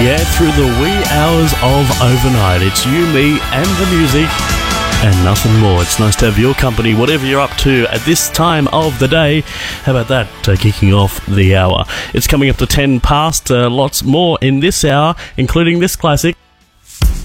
Yeah, through the wee hours of overnight. It's you, me, and the music, and nothing more. It's nice to have your company, whatever you're up to at this time of the day. How about that, kicking off the hour? It's coming up to 10 past. Lots more in this hour, including this classic.